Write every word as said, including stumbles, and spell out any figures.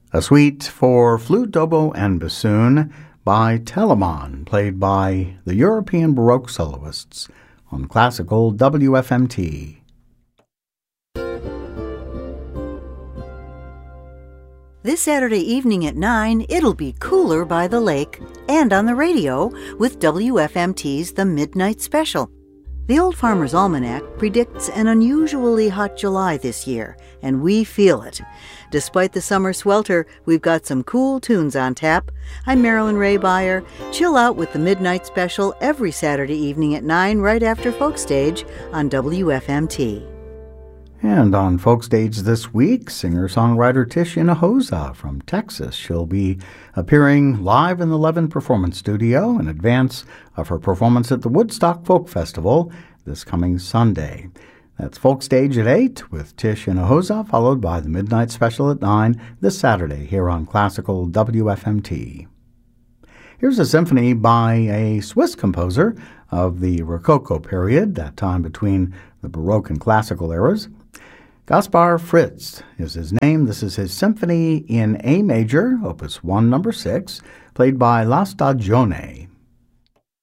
A suite for flute, oboe, and bassoon by Telemann, played by the European Baroque soloists on classical W F M T. This Saturday evening at nine, it'll be cooler by the lake and on the radio with W F M T's The Midnight Special. The Old Farmer's Almanac predicts an unusually hot July this year, and we feel it. Despite the summer swelter, we've got some cool tunes on tap. I'm Marilyn Ray Beyer. Chill out with The Midnight Special every Saturday evening at nine right after Folk Stage on W F M T. And on Folk Stage this week, singer-songwriter Tish Hinojosa from Texas. She'll be appearing live in the Levin Performance Studio in advance of her performance at the Woodstock Folk Festival this coming Sunday. That's Folk Stage at eight with Tish Hinojosa, followed by the Midnight Special at nine this Saturday here on Classical W F M T. Here's a symphony by a Swiss composer of the Rococo period, that time between the Baroque and Classical eras. Gaspar Fritz is his name. This is his symphony in A major, opus one, number six, played by La Stagione.